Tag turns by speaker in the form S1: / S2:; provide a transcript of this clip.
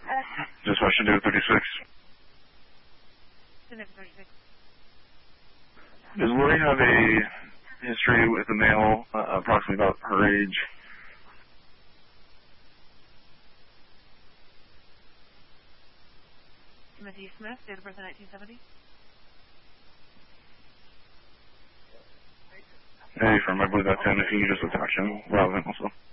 S1: Just what should do 36. Does Lori have a history with a male approximately about her age?
S2: Timothy Smith, date of birth in 1970.
S1: Hey, from I believe that's him. If you can just attach him, relevant also.